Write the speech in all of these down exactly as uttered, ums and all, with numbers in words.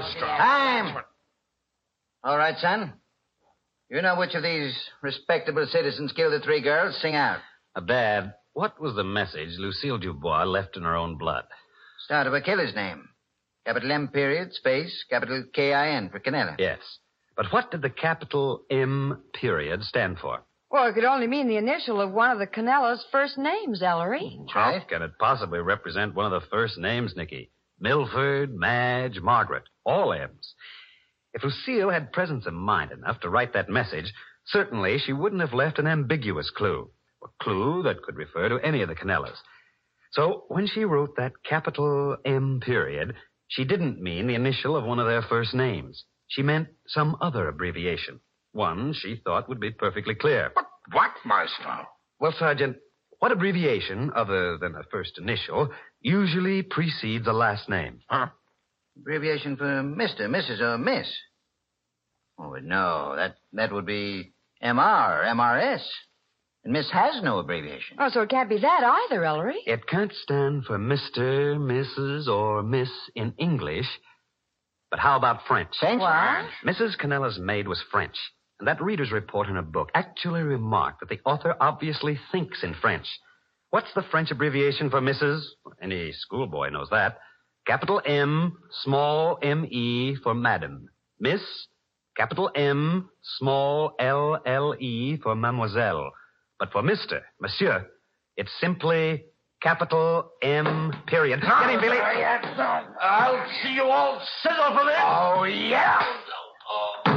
Mister Time! All right, son. You know which of these respectable citizens killed the three girls? Sing out. Uh, Dad, what was the message Lucille Dubois left in her own blood? Start of a killer's name. Capital M period, space, capital K I N for Canella. Yes. But what did the capital M period stand for? Well, it could only mean the initial of one of the Canella's first names, Ellery. That's How right. can it possibly represent one of the first names, Nicky? Milford, Madge, Margaret. All M's. If Lucille had presence of mind enough to write that message, certainly she wouldn't have left an ambiguous clue. A clue that could refer to any of the Canellas. So when she wrote that capital M period, she didn't mean the initial of one of their first names. She meant some other abbreviation. One she thought would be perfectly clear. What, what, Maestro? Well, Sergeant, what abbreviation, other than a first initial, usually precedes a last name? Huh? Abbreviation for Mister, Missus, or Miss. Oh, no. That that would be M R, M R S. And Miss has no abbreviation. Oh, so it can't be that either, Ellery. It can't stand for Mister, Missus, or Miss in English. But how about French? French? What? Missus Canella's maid was French, and that reader's report in her book actually remarked that the author obviously thinks in French. What's the French abbreviation for Missus? Any schoolboy knows that. Capital M, small M E for Madam. Miss, capital M, small L L E for Mademoiselle. But for Mister, Monsieur, it's simply capital M period. Get him, Billy. I'll see you all sizzle for this. Oh, yeah.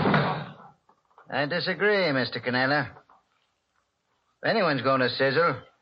I disagree, Mister Canella. If anyone's going to sizzle,